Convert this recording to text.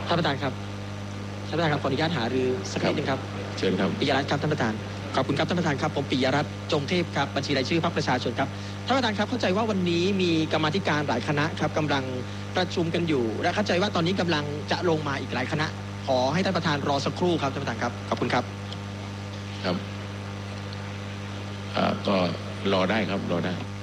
ท่านประธานครับขออนุญาตหารือสักนิดนึงครับเชิญครับปิยรัตน์ครับท่านประธานขอบคุณครับท่านประธานครับผมปิยรัตน์จงเทพครับบัญชีรายชื่อพรรคประชาชนครับท่านประธานครับเข้าใจว่าวันนี้มีกรรมาธิการหลายคณะครับกำลังประชุมกันอยู่และเข้าใจว่าตอนนี้กำลังจะลงมาอีกหลายคณะขอให้ท่านประธานรอสักครู่ครับท่านประธานครับขอบคุณครับครับก็รอได้ครับรอได้